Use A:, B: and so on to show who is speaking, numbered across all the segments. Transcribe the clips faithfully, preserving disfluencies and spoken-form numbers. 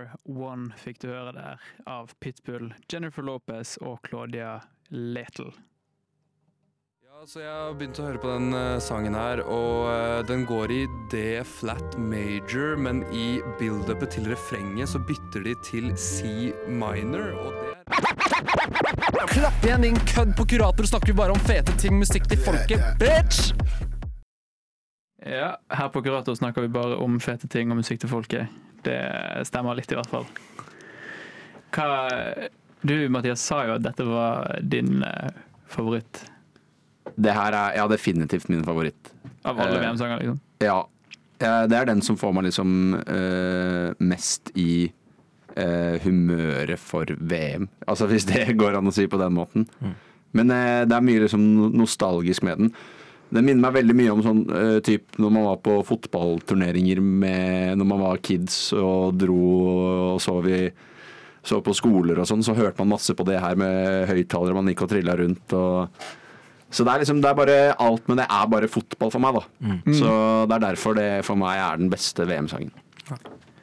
A: R one fikk du høre der av Pitbull, Jennifer Lopez og Claudia Letel.
B: Ja, så jeg har begynt å høre på den uh, sangen her, og uh, den går i D-flat major, men i build-upet til refrenget så bytter de til C minor, og det er... Klapp igjen din kødd på kurator, snakker vi bare om fete ting, musikk til folket, bitch!
A: Ja, her på Kurator snakker vi bare om fete ting og musikk til folket. Det stemmer litt i hvert fall. Hva, du, Mathias, sa jo at dette var din uh, favoritt.
C: Det her er ja, definitivt min favoritt.
A: Av alle uh, V M-sanger, liksom?
C: Ja, det er den som får meg liksom uh, mest i uh, humøret for V M. Altså hvis det går an å si på den måten. Mm. Men uh, det er mye liksom nostalgisk med den. Det minner meg veldig mye om sånn uh, typ når man var på fotballturneringer med, når man var kids og dro og så vi så på skoler og sånn, så hørte man masse på det her med høyttalere, man gikk og trillet rundt og så det er liksom, det er bare alt, men det er bare fotball for meg da. Mm. Så det er derfor det for meg er den beste V M-sangen.
A: Ja.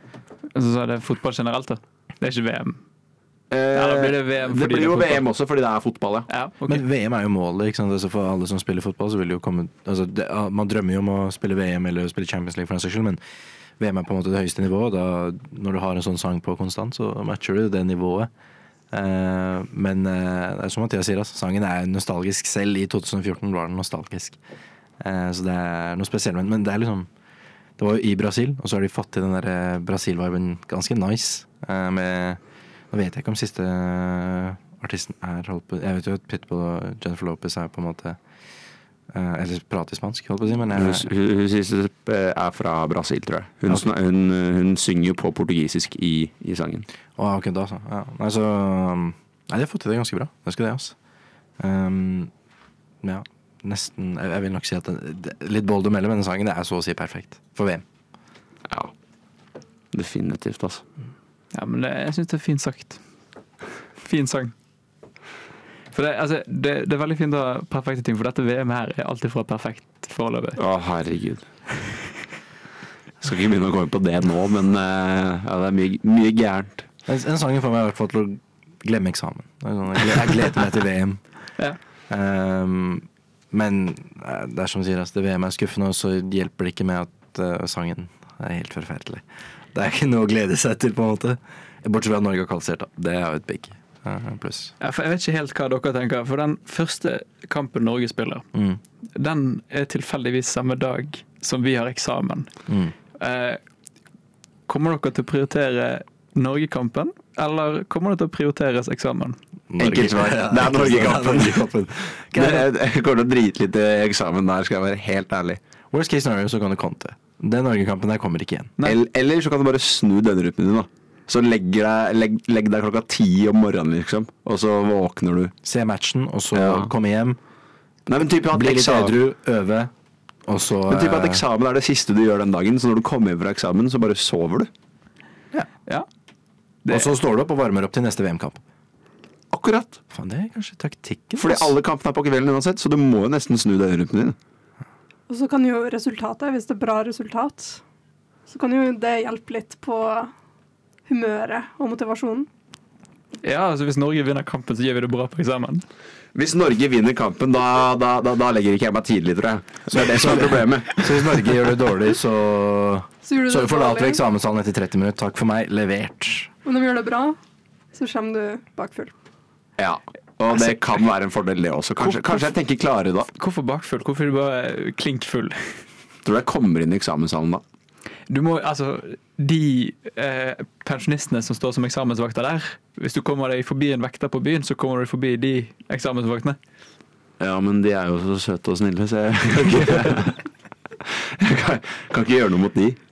A: Så er det fotball generelt da? Det er ikke V M?
C: Ja, da blir det V M, det blir jo V M også fordi det er fotball, ja.
D: Ja, okay. Men V M er jo målet, ikke sant? Altså for alle som spiller fotball så vil det jo komme, altså det, man drømmer jo om å spille V M eller spille Champions League for en saks skyld, men V M er på en måte det høyeste nivået, da når du har en sånn sang på konstant så matcher du det nivået. Uh, men uh, det er som Mathias sier, altså, sangen er nostalgisk, selv i twenty fourteen var den nostalgisk. Uh, så det er noe spesielt, men, men det er liksom, det var jo i Brasil, og så har de fått til den der Brasil-viben ganske nice, uh, med nå vet jeg ikke om siste artisten er holdt på, jeg vet jo at Pitbull og Jennifer Lopez er på en måte uh, eller prater spansk holdt på å si, men jeg,
C: hun, hun, hun siste er fra Brasil, tror jeg. Hun, okay. hun, hun synger jo på portugisisk i, i sangen.
D: Å, ok, da så. Ja. Nei, så nei, de har fått til det ganske bra. Det skal det, altså. Um, ja, nesten, jeg, jeg vil nok si at det, det, litt bold å melde, men den sangen det er så å si perfekt for V M.
C: Ja, definitivt, altså.
A: Ja, men det, jeg synes det er fint sagt. Fin sang. For det, altså, det, det er veldig fint å ha perfekte ting, for dette V M her er alltid fra perfekt foreløpig.
C: Å, herregud. Jeg skal ikke begynne å gå inn på det nå, men uh, ja, det er mye, mye gærent.
D: En, en sang får meg i hvert fall til å glemme eksamen. Jeg gleder meg til V M. Ja. Um, men det er som sier, altså, det V M er skuffende, og så hjelper det ikke med at uh, sangen er helt forferdelig. Det er ikke noe å glede seg til på en måte. Bortsett fra at Norge har kvalifisert da. Det er jo et big uh, pluss.
A: Ja, for jeg vet ikke helt hva dere tenker. For den første kampen Norge spiller, mm. den er tilfeldigvis samme dag som vi har eksamen. Mm. Eh, kommer dere til å prioritere Norge-kampen, eller kommer det til å prioriteres eksamen?
C: Enkelt svar. Det er Norge-kampen. Jeg kommer til å drite litt i eksamen der, skal jeg være helt ærlig.
D: Worst case scenario, så kan det konte. Den Norge-kampen der kommer ikke igjen.
C: Eller, eller så kan du bare snu denne ruten din da. Så legg deg, legg, legg deg klokka ti om morgenen liksom, og så våkner du.
D: Se matchen, og så ja. komme hjem.
C: Nei, men typ at
D: bli litt edru, øve, og så...
C: Men typ at eksamen er det siste du gjør den dagen, så når du kommer hjem fra eksamen, så bare sover du.
D: Ja.
A: Ja.
D: Det... Og så står du opp og varmer opp til neste V M-kamp.
C: Akkurat.
D: Fan, det er kanskje taktikken.
C: Fordi alle kampene er på kvelden uansett, så du må jo nesten snu denne ruten din.
E: Og så kan jo resultatet, hvis det er bra resultat, så kan jo det hjelpe litt på humøret og motivasjonen.
A: Ja, altså hvis Norge vinner kampen, så gjør vi det bra på eksamen.
C: Hvis Norge vinner kampen, da, da, da, da legger ikke jeg meg tidlig, tror jeg. Så det er det som er problemet.
D: Så hvis Norge gjør det dårlig, så, så, så forlater vi eksamenssalen etter tretti minutter. Takk for meg, levert.
E: Og når vi gjør det bra, så kommer du bakfull.
C: Ja, og det kan være en fordel det også. Kanskje, kanskje jeg tenker klare da.
A: Hvorfor bakfull? Hvorfor er du bare klinkfull?
C: Tror du jeg kommer inn i eksamenssalen da?
A: Du må, altså, de eh, pensjonistene som står som eksamensvakter der, hvis du kommer deg forbi en vekter på byen, så kommer du forbi de eksamensvaktene.
C: Ja, men de er jo så søte og snille, så jeg kan ikke, jeg kan, kan ikke gjøre noe mot de.